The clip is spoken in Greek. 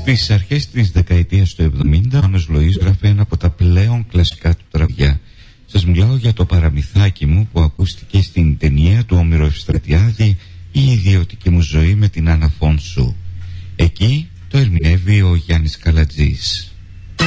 Στις αρχές της δεκαετίας του 70 ο Μάνος Λοΐς γράφει ένα από τα πλέον κλασικά του τραγουδιά. Σας μιλάω για το παραμυθάκι μου που ακούστηκε στην ταινία του Όμηρο Ευστρατιάδη «Η ιδιωτική μου ζωή» με την Άννα Φόνσου. Εκεί το ερμηνεύει ο Γιάννης Καλατζής.